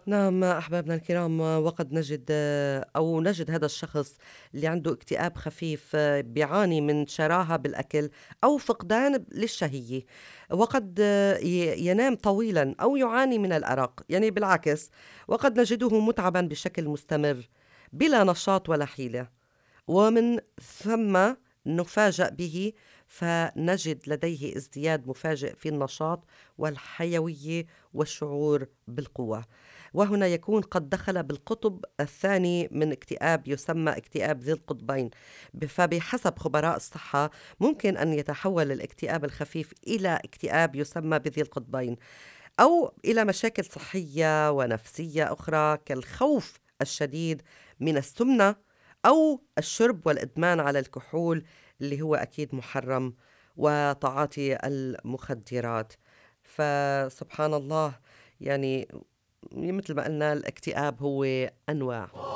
نعم أحبابنا الكرام، وقد نجد أو نجد هذا الشخص اللي عنده اكتئاب خفيف بيعاني من شراهة بالأكل أو فقدان للشهية، وقد ينام طويلا أو يعاني من الأرق، يعني بالعكس وقد نجده متعبا بشكل مستمر بلا نشاط ولا حيلة، ومن ثم نفاجأ به فنجد لديه ازدياد مفاجئ في النشاط والحيوية والشعور بالقوة. وهنا يكون قد دخل بالقطب الثاني من اكتئاب يسمى اكتئاب ذي القطبين. فبحسب خبراء الصحة ممكن أن يتحول الاكتئاب الخفيف إلى اكتئاب يسمى بذي القطبين، أو إلى مشاكل صحية ونفسية أخرى كالخوف الشديد من السمنة أو الشرب والإدمان على الكحول اللي هو أكيد محرم، وتعاطي المخدرات. فسبحان الله، يعني مثل ما قلنا الاكتئاب هو أنواع.